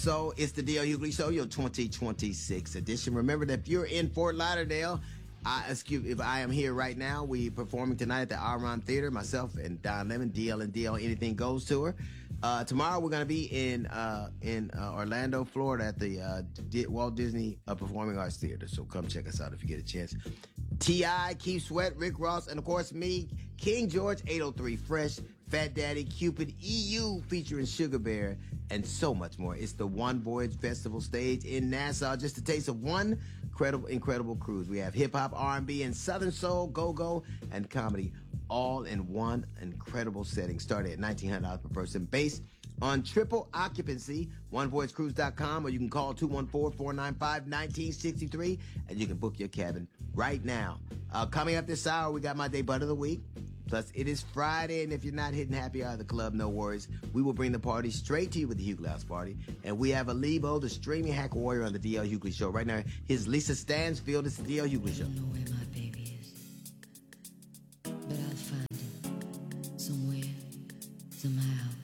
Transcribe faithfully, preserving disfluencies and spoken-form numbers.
So it's the D L Hughley Show, your twenty twenty-six edition. Remember that if you're in Fort Lauderdale, I, excuse, if I am here right now, we performing tonight at the Aron Theater, myself and Don Lemon, D L and D L Anything Goes tour. Uh, tomorrow we're going to be in uh, in uh, Orlando, Florida at the uh, D- Walt Disney uh, Performing Arts Theater. So come check us out if you get a chance. T I, Keith Sweat, Rick Ross, and of course me, King George, eight oh three Fresh, Fat Daddy, Cupid, E U featuring Sugar Bear, and so much more. It's the One Voyage Festival stage in Nassau. Just a taste of one incredible, incredible cruise. We have hip-hop, R and B, and Southern Soul, go-go, and comedy, all in one incredible setting. Started at nineteen hundred dollars per person, based on triple occupancy. one voyage cruise dot com, or you can call two one four, four nine five, one nine six three, and you can book your cabin right now. Uh, coming up this hour, we got my day butt of the week. Plus, it is Friday, and if you're not hitting happy hour at the club, no worries. We will bring the party straight to you with the Hughley House Party. And we have Alibo, the streaming hack warrior, on the D L Hughley Show. Right now, his Lisa Stansfield. It's the D L Hughley Show. I don't know where my baby is, but I'll find him somewhere, somehow.